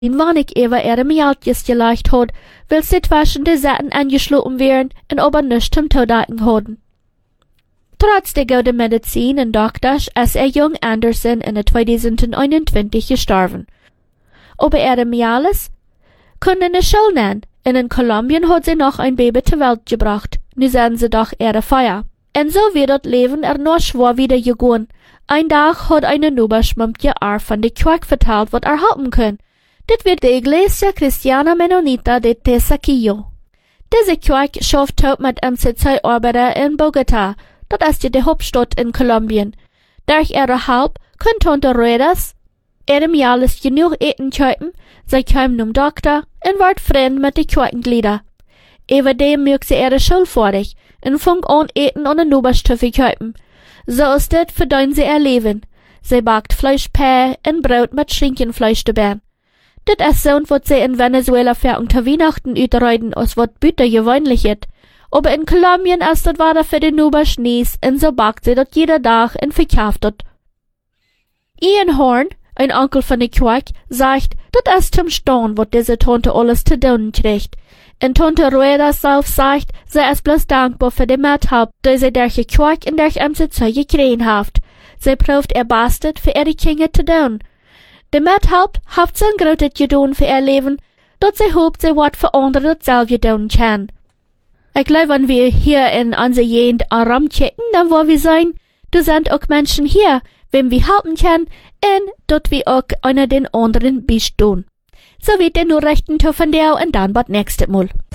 wanneer Eva ihre Mieltjes geleicht had, wil sie zwischen de Zaten angeschloten werden und aber nicht zum Todaten hadden. Trotz der guten Medizin und Doktors ist jung Anderson in 2021 gestorben. Aber ihre Miales können eine Schule nennen. In Kolumbien hat sie noch ein Baby zur Welt gebracht. Nu sind sie doch ihre Feier. Und so wird das Leben noch schwer wieder gegangen. Ein Tag hat eine Nuberschmumpje von der Kirche vertelt, was halten können. Das wird die Iglesia Cristiana Menonita de Tesaquillo. Diese Kirche schafft heute mit MC2 Arbeiter in Bogotá. Das ist die Hauptstadt in Kolumbien. Durch ihre Halb können Tante Ruedas ihrem Jahres genug Eten kaufen, sie kommen zum Doktor und wird Freund mit den Kirchengliedern. Everdem mögt sie ihre Schule fertig und fängt an Eten und eine Oberstufe kaufen. So ist das für den sie ihr Leben. Sie backt Fleischpä und Brot mit Schinkenfleisch dabei. Das ist so, was sie in Venezuela für unter Weihnachten utreiten, als was Büter gewöhnlich ist. Aber in Kolumbien ist das weiter für den Oberschnees und so backt sie das jeder Tag und verkauft das. Ian Horn, ein Onkel von der Kirche, sagt, das ist zum Staunen, was diese Tante alles zu tun kriegt. Und Tante Ruedas selbst sagt, sie ist bloß dankbar für die Mithilfe, die sie durch die Kirche und durch MC2 gekriegt hat. Sie prüft ihr Bestes für ihre Kinder zu tun. Die Mithilfe hat so ein großes getan für ihr Leben, dass sie hofft, sie wird für andere dasselbe tun kann. Ich glaube, wenn wir hier in unserer Gegend herumchecken, dann wo wir sein, da sind auch Menschen hier, wem wir helfen können, und dort wir auch einer den anderen bestehen. So wird der nur rechten von dir und dann bis nächstes Mal.